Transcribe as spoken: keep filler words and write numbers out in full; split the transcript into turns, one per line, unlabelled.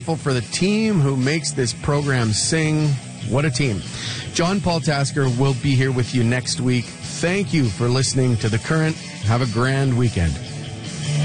For the team who makes this program sing. What a team. John Paul Tasker will be here with you next week. Thank you for listening to The Current. Have a grand weekend.